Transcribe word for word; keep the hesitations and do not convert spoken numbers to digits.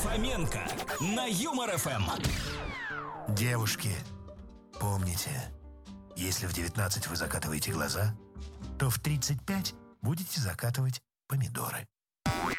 Фоменко на Юмор эф эм. Девушки, помните, если в девятнадцать вы закатываете глаза, то в тридцать пять будете закатывать помидоры.